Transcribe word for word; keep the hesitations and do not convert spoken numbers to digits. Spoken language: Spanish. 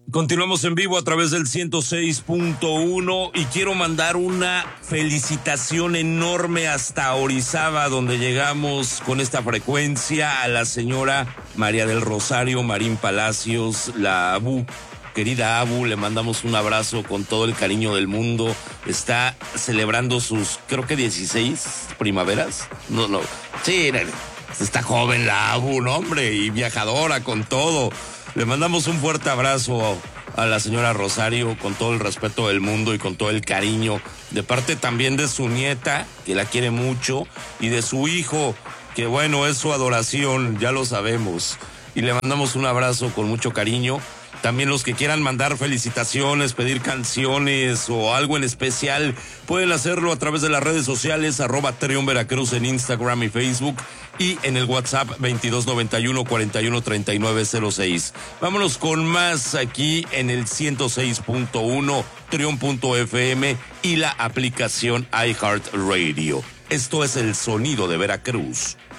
Continuamos en vivo a través del ciento seis punto uno y quiero mandar una felicitación enorme hasta Orizaba, donde llegamos con esta frecuencia, a la señora María del Rosario Marín Palacios, la Abu. Querida Abu, le mandamos un abrazo con todo el cariño del mundo. Está celebrando sus, creo que dieciséis primaveras. No, no, sí, está joven la Abu, ¿no, hombre? Y viajadora con todo. Le mandamos un fuerte abrazo a la señora Rosario con todo el respeto del mundo y con todo el cariño, de parte también de su nieta, que la quiere mucho, y de su hijo, que bueno, es su adoración, ya lo sabemos. Y le mandamos un abrazo con mucho cariño. También los que quieran mandar felicitaciones, pedir canciones o algo en especial, pueden hacerlo a través de las redes sociales, arroba Trión Veracruz en Instagram y Facebook, y en el WhatsApp veintidós noventa y uno cuarenta y uno treinta y nueve cero seis. Vámonos con más aquí en el ciento seis punto uno, Trión punto F M y la aplicación iHeartRadio. Esto es el sonido de Veracruz.